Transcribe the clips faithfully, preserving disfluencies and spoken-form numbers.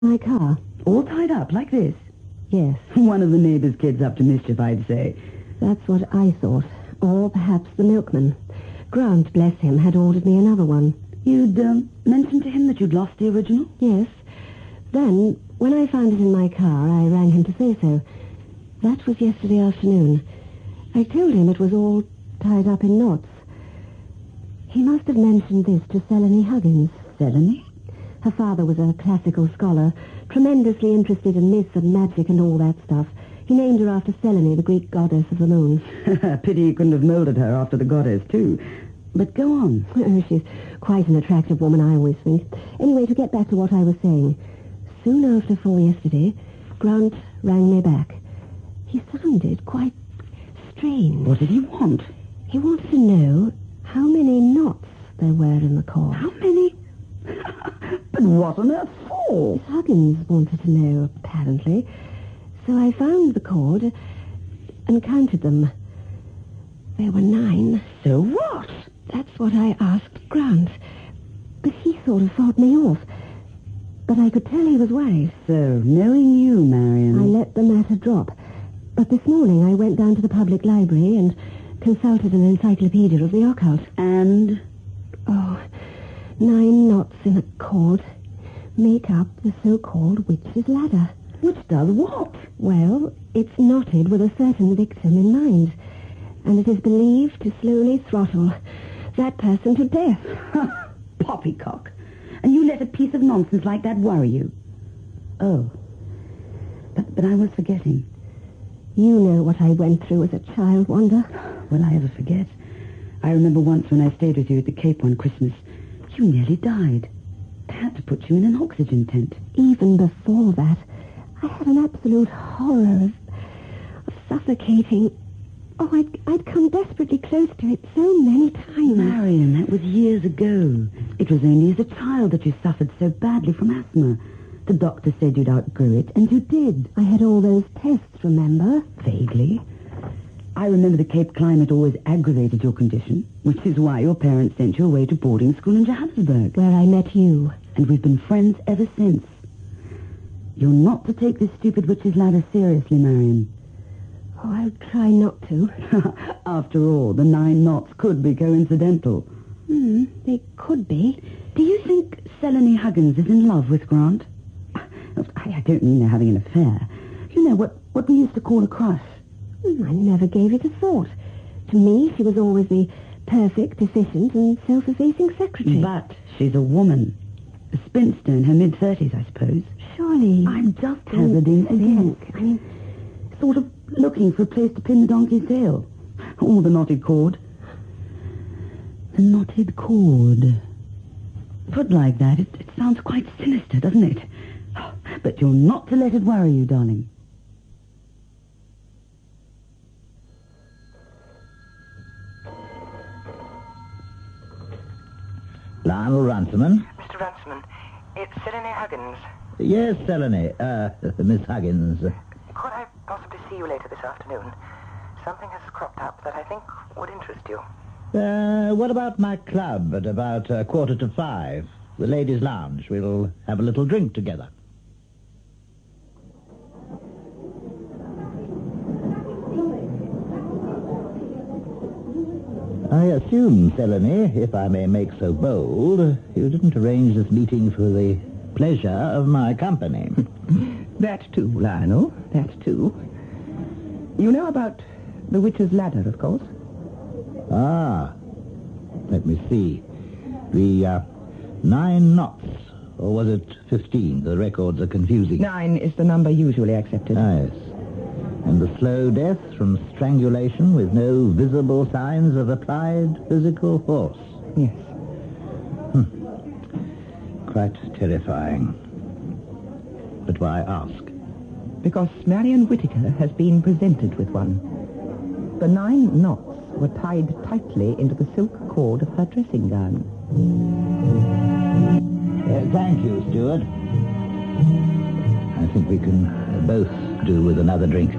My car. All tied up like this? Yes. One of the neighbour's kids up to mischief, I'd say. That's what I thought. Or perhaps the milkman. Grant, bless him, had ordered me another one. You'd um, mentioned to him that you'd lost the original? Yes. Then, when I found it in my car, I rang him to say so. That was yesterday afternoon. I told him it was all tied up in knots. He must have mentioned this to Selene Huggins. Selene? Her father was a classical scholar, tremendously interested in myths and magic and all that stuff. He named her after Selene, the Greek goddess of the moon. Pity he couldn't have moulded her after the goddess, too. But go on. Oh, she's quite an attractive woman, I always think. Anyway, to get back to what I was saying. Soon after four yesterday, Grant rang me back. He sounded quite strange. What did he want? He wanted to know how many knots there were in the cord. How many? But what on earth for? Miss Huggins wanted to know, apparently. So I found the cord and counted them. There were nine. So what? That's what I asked Grant. But he sort of fought me off. But I could tell he was worried. So, knowing you, Marion... I let the matter drop. But this morning I went down to the public library and consulted an encyclopedia of the occult. And? Oh, nine knots in a cord make up the so-called witch's ladder. Which does what? Well, it's knotted with a certain victim in mind. And it is believed to slowly throttle that person to death. Poppycock. And you let a piece of nonsense like that worry you? Oh. But, but I was forgetting. You know what I went through as a child, Wanda. Will I ever forget? I remember once when I stayed with you at the Cape one Christmas, you nearly died. They had to put you in an oxygen tent. Even before that, I had an absolute horror of, of suffocating. Oh, I'd, I'd come desperately close to it so many times. Marion, that was years ago. It was only as a child that you suffered so badly from asthma. The doctor said you'd outgrow it, and you did. I had all those tests, remember? Vaguely. I remember the Cape climate always aggravated your condition, which is why your parents sent you away to boarding school in Johannesburg. Where I met you. And we've been friends ever since. You're not to take this stupid witch's ladder seriously, Marion. Oh, I'll try not to. After all, the nine knots could be coincidental. Hmm, they could be. Do you think Selene Huggins is in love with Grant? I, I don't mean they're having an affair. You know, what, what we used to call a crush. Hmm, I never gave it a thought. To me, she was always the perfect, efficient, and self-effacing secretary. But she's a woman. A spinster in her mid-thirties, I suppose. Surely... I'm just hazarding a guess. I mean, sort of looking for a place to pin the donkey's tail. Or the knotted cord. The knotted cord. Put like that, it, it sounds quite sinister, doesn't it? But you're not to let it worry you, darling. Lionel Runciman. Mister Runciman, it's Selene Huggins. Yes, Selene. Uh, Miss Huggins. Could I possibly see you later this afternoon? Something has cropped up that I think would interest you. Uh, what about my club at about a quarter to five? The ladies' lounge. We'll have a little drink together. I assume, Selene, if I may make so bold, you didn't arrange this meeting for the pleasure of my company. That too, Lionel, that too. You know about the witch's ladder, of course? Ah, let me see. The uh, nine knots, or was it fifteen? The records are confusing. Nine is the number usually accepted. Ah, yes. And the slow death from strangulation with no visible signs of applied physical force. Yes. Hmm. Quite terrifying. But why ask? Because Marion Whittaker has been presented with one. The nine knots were tied tightly into the silk cord of her dressing gown. Uh, thank you, Stuart. I think we can both do with another drink.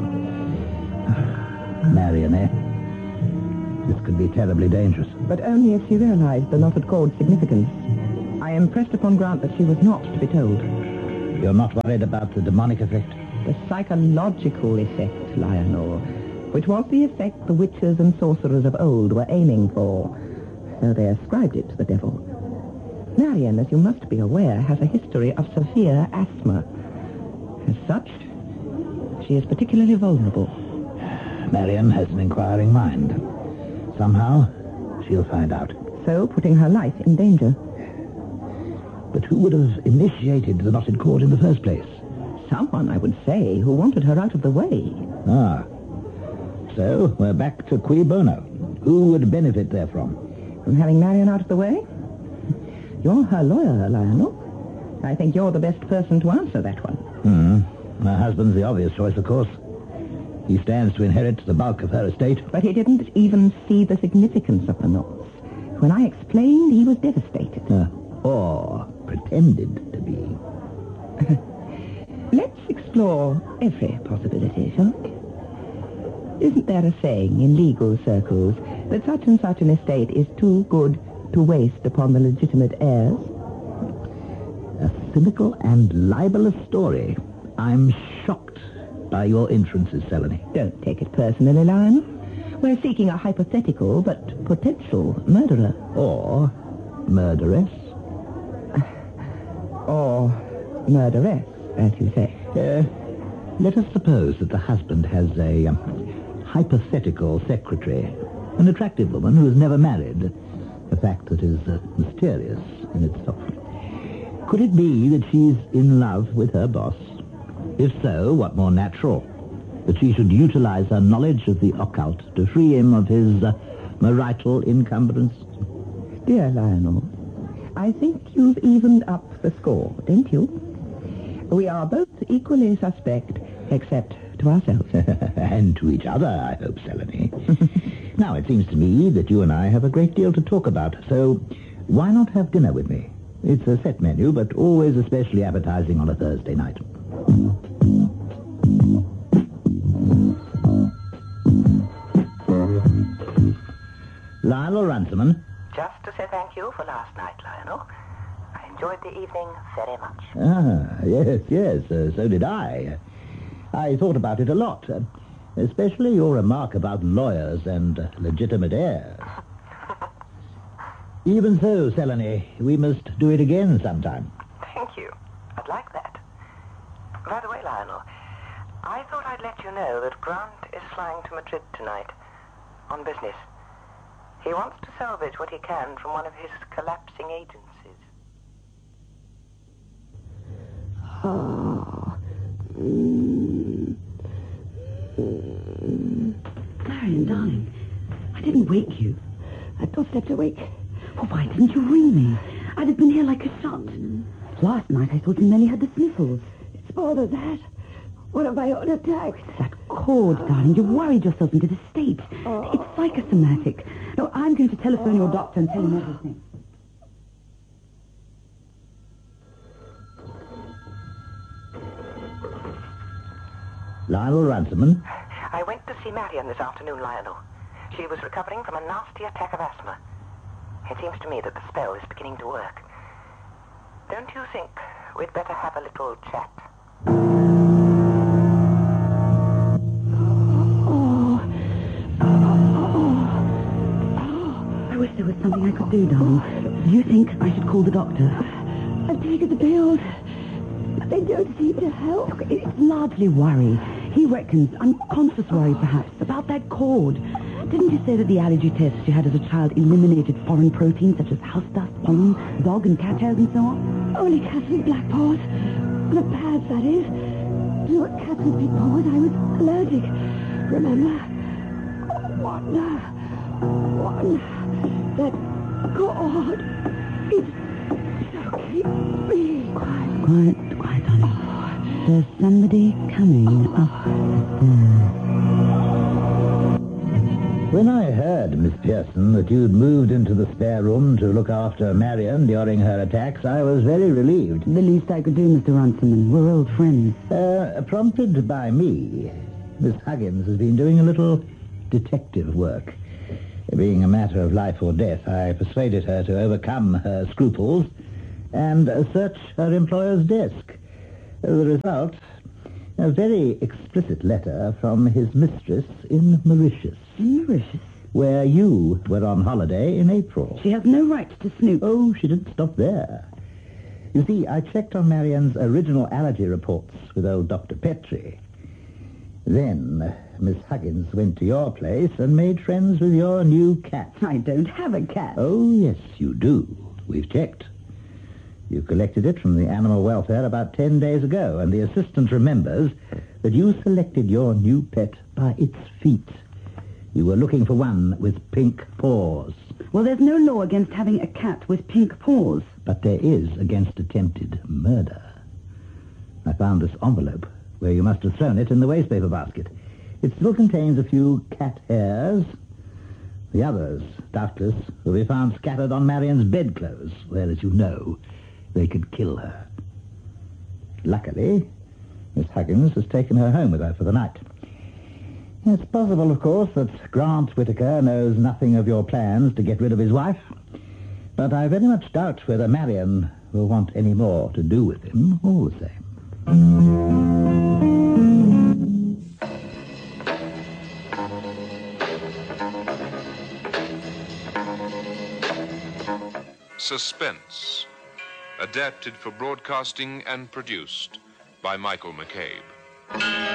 Marion, eh? This could be terribly dangerous. But only if she realized the knotted cord's significance. I impressed upon Grant that she was not to be told. You're not worried about the demonic effect? The psychological effect, Lionel, which was the effect the witches and sorcerers of old were aiming for. So they ascribed it to the devil. Marion, as you must be aware, has a history of severe asthma. As such, she is particularly vulnerable. Marion has an inquiring mind. Somehow, she'll find out. So, putting her life in danger. But who would have initiated the knotted cord in the first place? Someone, I would say, who wanted her out of the way. Ah. So, we're back to cui bono. Who would benefit therefrom? From having Marion out of the way? You're her lawyer, Lionel. I think you're the best person to answer that one. Hmm. My husband's the obvious choice, of course. He stands to inherit the bulk of her estate. But he didn't even see the significance of the knots. When I explained, he was devastated. Uh, or pretended to be. Let's explore every possibility, shall we? Isn't there a saying in legal circles that such and such an estate is too good to waste upon the legitimate heirs? A cynical and libelous story. I'm shocked by your inferences, Selene. Don't take it personally, Lionel. We're seeking a hypothetical but potential murderer. Or murderess. Or murderess, as you say. Uh, let us suppose that the husband has a um, hypothetical secretary, an attractive woman who is never married, a fact that is uh, mysterious in itself. Could it be that she's in love with her boss? If so, what more natural? That she should utilize her knowledge of the occult to free him of his uh, marital encumbrance? Dear Lionel, I think you've evened up the score, don't you? We are both equally suspect, except to ourselves. And to each other, I hope, Selene. Now, it seems to me that you and I have a great deal to talk about, so why not have dinner with me? It's a set menu, but always especially appetizing on a Thursday night. Lionel Runciman. Just to say thank you for last night, Lionel. I enjoyed the evening very much. Ah, yes, yes, uh, so did I. I thought about it a lot, uh, especially your remark about lawyers and uh, legitimate heirs. Even so, Selene, we must do it again sometime. Thank you. I'd like that. By the way, Lionel, I thought I'd let you know that Grant is flying to Madrid tonight on business. He wants to salvage what he can from one of his collapsing agencies. Oh. Mm. Mm. Marion, darling, I didn't wake you. I've not slept a week. Well, why didn't you ring me? I'd have been here like a shot. Last night I thought you merely had the sniffles. It's more than that. One of my own attacks. That cord, darling. You've worried yourself into this state. Oh. It's psychosomatic. No, I'm going to telephone your doctor and tell him everything. Lionel Runciman. I went to see Marion this afternoon, Lionel. She was recovering from a nasty attack of asthma. It seems to me that the spell is beginning to work. Don't you think we'd better have a little chat? I wish there was something I could do, darling. Do you think I should call the doctor? I've taken the pills, but they don't seem to help. Look, it's largely worry. He reckons unconscious worry, perhaps, about that cord. Didn't you say that the allergy tests you had as a child eliminated foreign proteins such as house dust, pollen, dog and cat hairs and so on? Only cats with black paws. The pads, that is. To cats with big paws, I was allergic. Remember? One. One. That cord. It suffocates me. Quiet, quiet, quiet, darling. There's somebody coming up the stairs. When I heard, Miss Pearson, that you'd moved into the spare room to look after Marion during her attacks, I was very relieved. The least I could do, Mister Runciman. We're old friends. Uh, prompted by me, Miss Huggins has been doing a little detective work. Being a matter of life or death, I persuaded her to overcome her scruples and uh, search her employer's desk. The result, a very explicit letter from his mistress in Mauritius, Mauritius? where you were on holiday in April. She has no right to snoop. Oh, she didn't stop there. You see, I checked on Marian's original allergy reports with old Doctor Petrie. Then Miss Huggins went to your place and made friends with your new cat. I don't have a cat. Oh, yes, you do. We've checked. You collected it from the animal welfare about ten days ago, and the assistant remembers that you selected your new pet by its feet. You were looking for one with pink paws. Well, there's no law against having a cat with pink paws. But there is against attempted murder. I found this envelope where you must have thrown it in the wastepaper basket. It still contains a few cat hairs. The others, doubtless, will be found scattered on Marian's bedclothes, where, as you know, they could kill her. Luckily, Miss Huggins has taken her home with her for the night. It's possible, of course, that Grant Whitaker knows nothing of your plans to get rid of his wife, but I very much doubt whether Marian will want any more to do with him all the same. Suspense, adapted for broadcasting and produced by Michael McCabe.